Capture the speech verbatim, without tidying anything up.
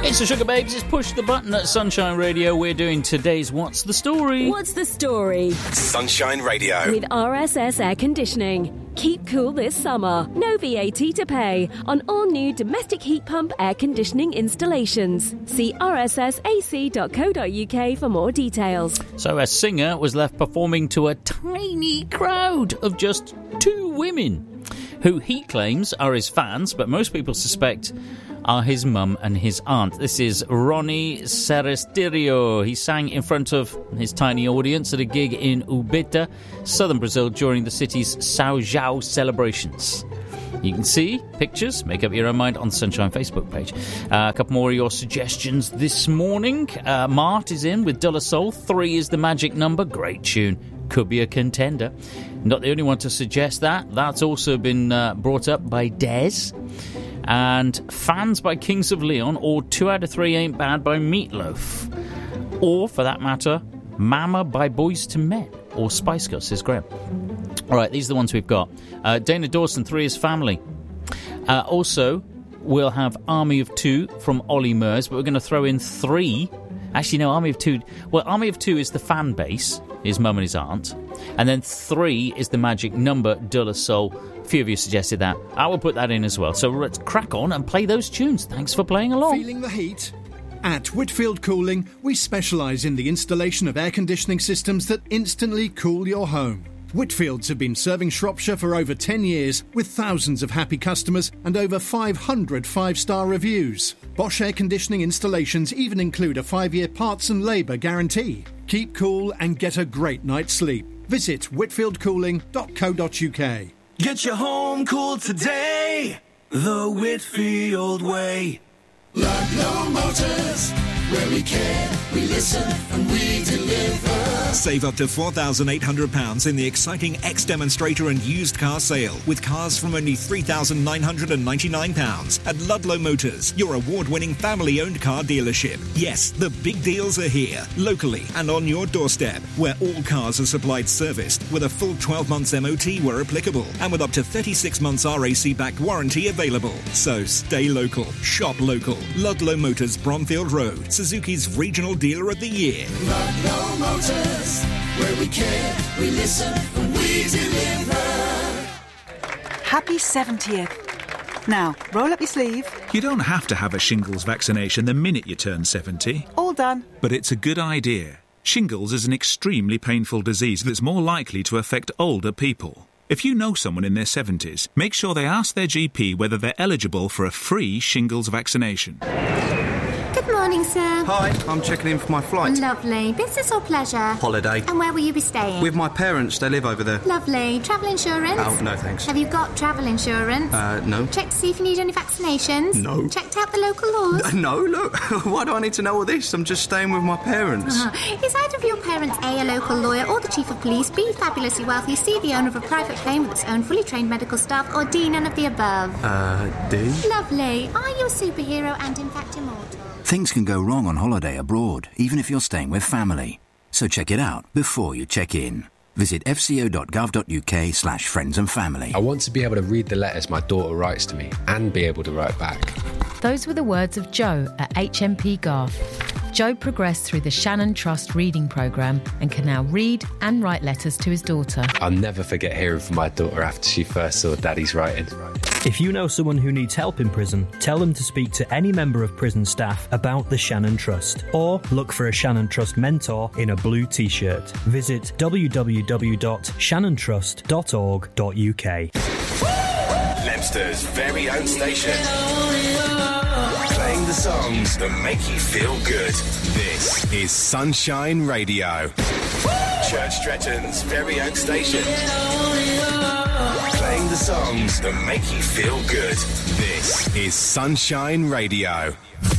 It's the Sugar Babes. It's Push the Button at Sunshine Radio. We're doing today's What's the Story? What's the Story? Sunshine Radio. With R S S Air Conditioning. Keep cool this summer. No V A T to pay on all new domestic heat pump air conditioning installations. See r s s a c dot co dot u k for more details. So a singer was left performing to a tiny crowd of just two women, who he claims are his fans, but most people suspect are his mum and his aunt. This is Ronnie Seresterio. He sang in front of his tiny audience at a gig in Ubita, southern Brazil, during the city's São João celebrations. You can see pictures, make up your own mind on the Sunshine Facebook page. Uh, a couple more of your suggestions this morning. Uh, Mart is in with Dulla Soul. Three is the magic number. Great tune. Could be a contender. Not the only one to suggest that. That's also been uh, brought up by Des. And Fans by Kings of Leon, or Two Out of Three Ain't Bad by Meatloaf. Or, for that matter, Mama by Boyz two Men, or Spice Girls, says Graham. All right, these are the ones we've got. Uh, Dana Dawson, Three is Family. Uh, also, we'll have Army of Two from Ollie Murs, but we're going to throw in three. Actually, no, Army of Two. Well, Army of Two is the fan base, his mum and his aunt. And then three is the magic number, Dulla Soul. A few of you suggested that. I will put that in as well. So let's crack on and play those tunes. Thanks for playing along. Feeling the heat? At Whitfield Cooling, we specialise in the installation of air conditioning systems that instantly cool your home. Whitfields have been serving Shropshire for over ten years, with thousands of happy customers and over five hundred five-star reviews. Bosch air conditioning installations even include a five-year parts and labour guarantee. Keep cool and get a great night's sleep. Visit whitfield cooling dot co dot u k. Get your home cool today, the Whitfield way. Ludlow Motors, where we care, we listen and we deliver. Save up to four thousand eight hundred pounds in the exciting X-Demonstrator and used car sale, with cars from only three thousand nine hundred ninety-nine pounds at Ludlow Motors, your award-winning family-owned car dealership. Yes, the big deals are here, locally and on your doorstep, where all cars are supplied serviced with a full twelve months M O T where applicable, and with up to thirty-six months R A C-backed warranty available. So stay local, shop local. Ludlow Motors, Bromfield Road, Suzuki's Regional Dealer of the Year. Ludlow Motors, where we care, we listen, and we deliver. Happy seventieth. Now, roll up your sleeve. You don't have to have a shingles vaccination the minute you turn seventy. All done. But it's a good idea. Shingles is an extremely painful disease that's more likely to affect older people. If you know someone in their seventies, make sure they ask their G P whether they're eligible for a free shingles vaccination. Good morning, sir. Hi, I'm checking in for my flight. Lovely. Business or pleasure? Holiday. And where will you be staying? With my parents, they live over there. Lovely. Travel insurance? Oh, no thanks. Have you got travel insurance? Uh, no. Checked to see if you need any vaccinations? No. Checked out the local laws? Uh, no, look. Why do I need to know all this? I'm just staying with my parents. Uh-huh. Is either of your parents A, a local lawyer, or the chief of police, B, fabulously wealthy, C, the owner of a private plane with its own fully trained medical staff, or D, none of the above? Uh, D? Lovely. Are you a superhero and in fact immortal? Things can go wrong on holiday abroad, even if you're staying with family. So check it out before you check in. Visit f c o dot gov dot u k slash friends and family. I want to be able to read the letters my daughter writes to me and be able to write back. Those were the words of Joe at H M P Garth. Joe progressed through the Shannon Trust reading programme and can now read and write letters to his daughter. I'll never forget hearing from my daughter after she first saw Daddy's writing. If you know someone who needs help in prison, tell them to speak to any member of prison staff about the Shannon Trust, or look for a Shannon Trust mentor in a blue t-shirt. Visit w w w dot shannon trust dot org dot u k. Leicesters's very own station. Playing the songs that make you feel good. This is Sunshine Radio. Church Stretton's very own station. Playing the songs that make you feel good. This is Sunshine Radio.